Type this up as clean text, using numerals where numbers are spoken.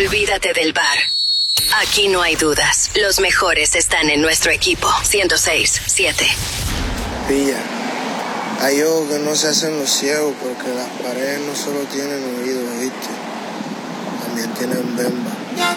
Olvídate del bar. Aquí no hay dudas. Los mejores están en nuestro equipo. 106.7. Pilla, hay ojos que no se hacen los ciegos porque las paredes no solo tienen oídos, ¿viste? También tienen bemba.